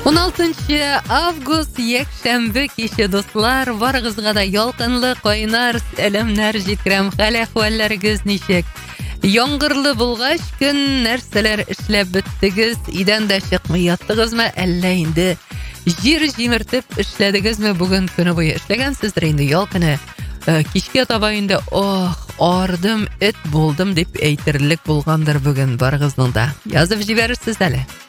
16 август якшәмбе кеше дуслар, барыгызга да ялкынлы кайнар сәламнар җиткерәм. Хәл әхвәлләрегез ничек? Яңгырлы булгач көн нәрсәләр эшләп беттегез? Идән дә чыкмый яттыгызмы, әллә инде җир җимертеп эшләдегезме? Бүген көне буе эшләгәнсездер инде ял көне. Кичкә таба инде ардым, эт булдым дип әйтерлек булгандыр бүген барыгызның да. Язып җибәрерсез әле.